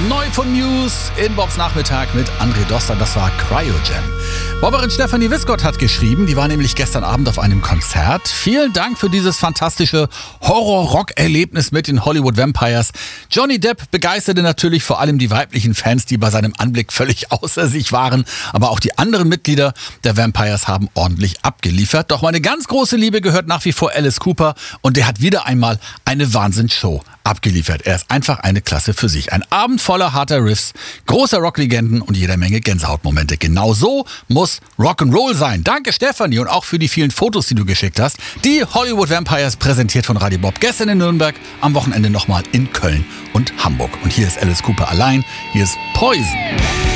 Neu von News in Bobs Nachmittag mit André Doster, das war Cryogen. Bobberin Stefanie Wiskott hat geschrieben, die war nämlich gestern Abend auf einem Konzert. Vielen Dank für dieses fantastische Horror-Rock-Erlebnis mit den Hollywood Vampires. Johnny Depp begeisterte natürlich vor allem die weiblichen Fans, die bei seinem Anblick völlig außer sich waren. Aber auch die anderen Mitglieder der Vampires haben ordentlich abgeliefert. Doch meine ganz große Liebe gehört nach wie vor Alice Cooper und der hat wieder einmal eine Wahnsinnsshow abgeliefert. Er ist einfach eine Klasse für sich. Ein Abend voller harter Riffs, großer Rocklegenden und jeder Menge Gänsehautmomente. Genau so muss Rock'n'Roll sein. Danke Stefanie und auch für die vielen Fotos, die du geschickt hast. Die Hollywood Vampires, präsentiert von Radio Bob. Gestern in Nürnberg, am Wochenende nochmal in Köln und Hamburg. Und hier ist Alice Cooper allein. Hier ist Poison.